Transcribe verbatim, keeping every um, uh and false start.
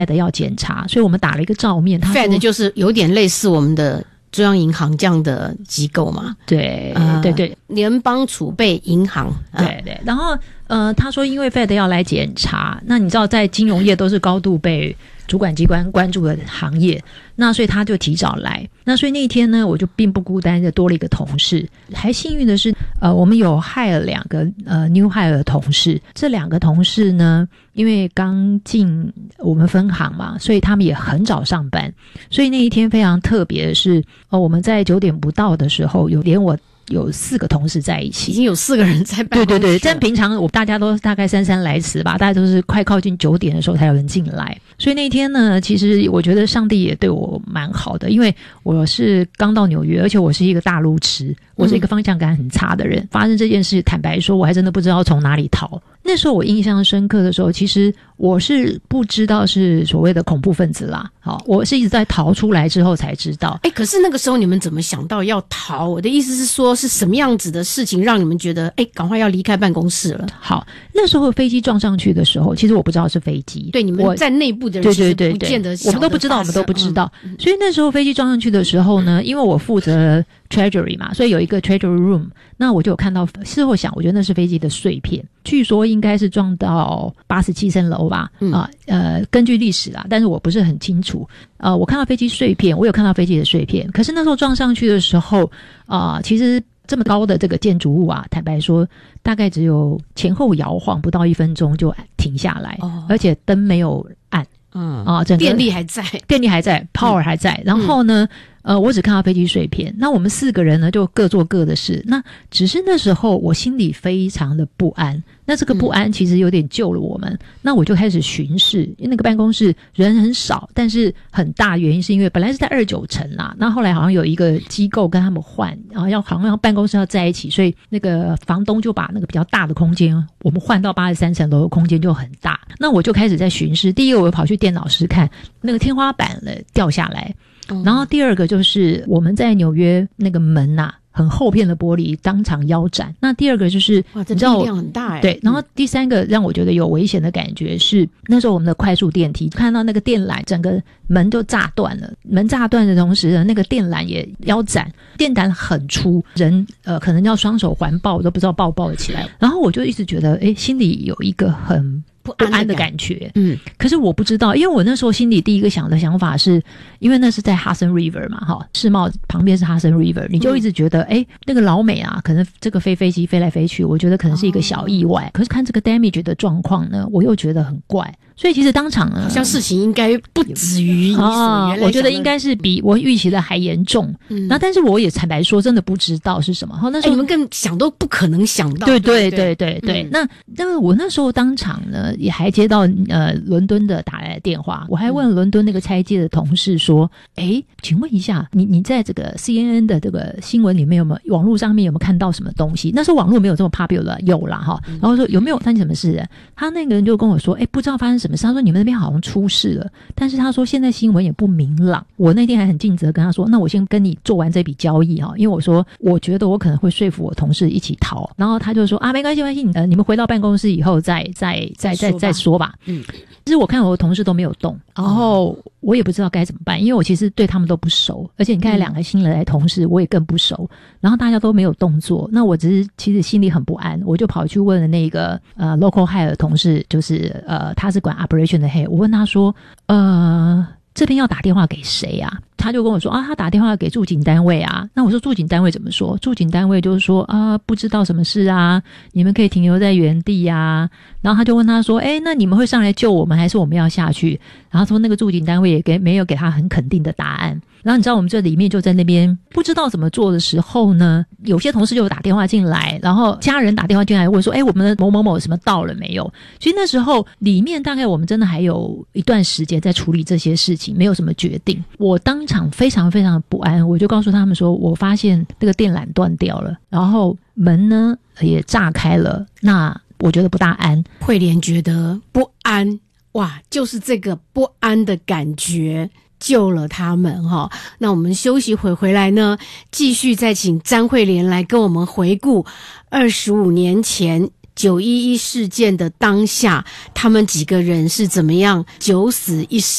Fed 要检查，所以我们打了一个照面。 Fed 就是有点类似我们的中央银行这样的机构嘛。 对、 呃、 对对， 联邦储备银行。 对对，然后呃，他说因为 Fed 要来检查，那你知道在金融业都是高度被主管机关关注的行业，那所以他就提早来。那所以那一天呢，我就并不孤单的多了一个同事。还幸运的是，呃，我们有 hire 两个呃 new hire 的同事。这两个同事呢，因为刚进我们分行嘛，所以他们也很早上班。所以那一天非常特别的是，呃，我们在九点不到的时候，有连我。有四个同事在一起， 已经有四个人在办公室。 对对对，但平常我大家都大概姗姗来迟吧，大家都是快靠近九点的时候才有人进来。所以那天呢，其实我觉得上帝也对我蛮好的，因为我是刚到纽约，而且我是一个大路痴，我是一个方向感很差的人。嗯、发生这件事，坦白说，我还真的不知道从哪里逃。那时候我印象深刻的时候，其实我是不知道是所谓的恐怖分子啦。好，我是一直在逃出来之后才知道。 哎，可是那个时候你们怎么想到要逃？我的意思是说，是什么样子的事情让你们觉得，哎，赶快要离开办公室了？ 好，那时候飞机撞上去的时候，其实我不知道是飞机。 对，你们在内部的人其实不见得， 我们都不知道，我们都不知道。嗯、所以那时候飞机撞上去的时候呢，因为我负责 Treasury 嘛，所以有一个 Treasury Room， 那我就有看到。事后想，我觉得那是飞机的碎片，据说应该是撞到八十七层楼吧。嗯、啊，呃，根据历史啦，但是我不是很清楚。呃，我看到飞机碎片，我有看到飞机的碎片，可是那时候撞上去的时候，啊、呃，其实这么高的这个建筑物啊，坦白说，大概只有前后摇晃不到一分钟就停下来，哦、而且灯没有暗。 嗯啊，整个电力还在， 电力还在 ，power 还在。嗯、然后呢，呃，我只看到飞机碎片。那我们四个人呢，就各做各的事。那只是那时候我心里非常的不安。那这个不安其实有点救了我们。嗯、那我就开始巡视，因为那个办公室人很少，但是很大，原因是因为本来是在二十九层啦，那后来好像有一个机构跟他们换，然后要好像要办公室要在一起，所以那个房东就把那个比较大的空间，我们换到八十三层楼的空间就很大。那我就开始在巡视。第一个，我跑去电脑室看那个天花板了掉下来，嗯、然后第二个就是我们在纽约那个门呐、啊。很厚片的玻璃当场腰斩。那第二个就是哇，这力量很大哎。 对，然后第三个让我觉得有危险的感觉是，那时候我们的快速电梯看到那个电缆整个门就炸断了，门炸断的同时呢，那个电缆也腰斩，电缆很粗，人呃可能要双手环抱我都不知道抱不抱得起来。然后我就一直觉得，哎，心里有一个很不安的感觉。嗯，可是我不知道，因为我那时候心里第一个想的想法是，因为那是在 Hudson River 嘛，哈，世贸旁边是 Hudson River， 你就一直觉得，哎、嗯，那个老美啊，可能这个飞飞机飞来飞去，我觉得可能是一个小意外。哦、可是看这个 damage 的状况呢，我又觉得很怪。所以其实当场呢， 好像事情应该不止于你所啊，我觉得应该是比我预期的还严重。嗯，那但是我也坦白说，真的不知道是什么。那时候、 欸、你们更想都不可能想到。 对对对对对。嗯、那但是我那时候当场呢，也还接到呃伦敦的打来的电话，我还问伦敦那个拆接的同事说：“哎，请问一下，你你在这个 C N N 的这个新闻里面有没有网络上面有没有看到什么东西？”那时候网络没有这么 popular， 有啦哈。然后说有没有发生什么事？他那个人就跟我说：“哎，不知道发生什么。”他说你们那边好像出事了，但是他说现在新闻也不明朗。我那天还很尽责跟他说，那我先跟你做完这笔交易哈，因为我说我觉得我可能会说服我同事一起逃，然后他就说啊没关系没关系，呃你们回到办公室以后再再再再再说吧。嗯，其实我看我的同事都没有动，然后我也不知道该怎么办，因为我其实对他们都不熟，而且你看两个新来的同事我也更不熟，然后大家都没有动作，那我只是其实心里很不安，我就跑去问了那个呃 local hire 的同事，就是呃他是管 operation 的 head， 我问他说呃这边要打电话给谁啊？他就跟我说啊，他打电话给驻警单位啊。那我说驻警单位怎么说？驻警单位就是说啊，不知道什么事啊，你们可以停留在原地啊。然后他就问他说，哎，那你们会上来救我们，还是我们要下去？然后说那个驻警单位也给没有给他很肯定的答案。然后你知道我们这里面就在那边不知道怎么做的时候呢，有些同事就打电话进来，然后家人打电话进来问说，哎，我们的某某某什么到了没有？其实那时候里面大概我们真的还有一段时间在处理这些事情，没有什么决定。我当场非常非常不安，我就告诉他们说，我发现那个电缆断掉了，然后门呢也炸开了，那我觉得不大安。 慧莲觉得不安，哇，就是这个不安的感觉救了他们哈、哦。那我们休息会回来呢，继续再请詹慧莲来跟我们回顾二十五年前九一一事件的当下，他们几个人是怎么样九死一生。